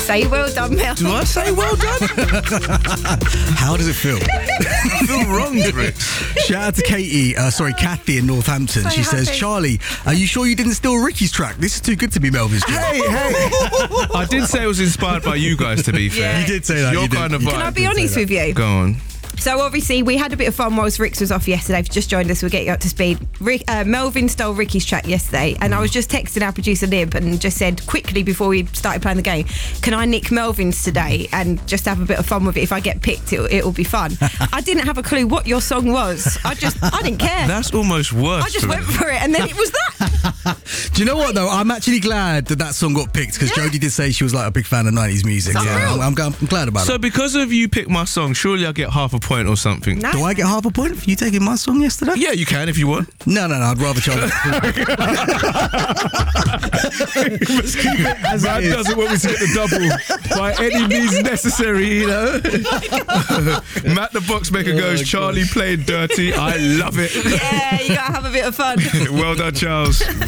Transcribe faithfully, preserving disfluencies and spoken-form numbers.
Say well done, Mel. Do I say well done? How does it feel? I feel wrong, Chris. Shout out to Katie, uh, sorry, Kathy in Northampton. So she says, happy. Charlie, are you sure you didn't steal Ricky's track? This is too good to be Melvin's track. Hey, hey. I did say it was inspired by you guys, to be fair. Yeah. You did say that. Your you did. kind of You vibe. Can I be honest with you? Go on. So obviously we had a bit of fun whilst Ricks was off yesterday. If you just joined us, we'll get you up to speed. Rick, uh, Melvin stole Ricky's track yesterday, and I was just texting our producer Nib and just said quickly before we started playing the game, can I nick Melvin's today and just have a bit of fun with it? If I get picked, it'll, it'll be fun. I didn't have a clue what your song was. I just, I didn't care. That's almost worse. I just for went me. for it, and then it was that. Do you know what, though? I'm actually glad that that song got picked because Yeah. Jodie did say she was like a big fan of nineties music. It's Yeah, unreal. I'm, I'm, I'm glad about So it. because of you pick my song, surely I get half a point or something. No. Do I get half a point for you taking my song yesterday? Yeah, you can if you want. No, no, no. I'd rather Charlie. As Man it is. doesn't want me to get the double by any means necessary, you know. Matt the Boxmaker goes, Charlie played dirty. I love it. Yeah, you gotta have a bit of fun. Well done, Charles.